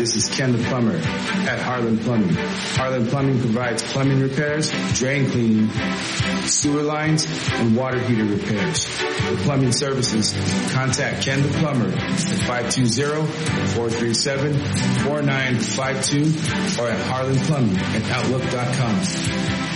this is Ken the Plumber at Harlan Plumbing. Harlan Plumbing provides plumbing repairs, drain cleaning, sewer lines, and water heater repairs. For plumbing services, contact Ken the Plumber at 520-437-4952 or at harlanplumbing@outlook.com.